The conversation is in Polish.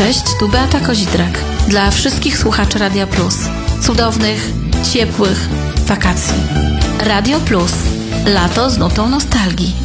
Cześć, tu Beata Kozidrak. Dla wszystkich słuchaczy Radia Plus. Cudownych, ciepłych wakacji. Radio Plus. Lato z nutą nostalgii.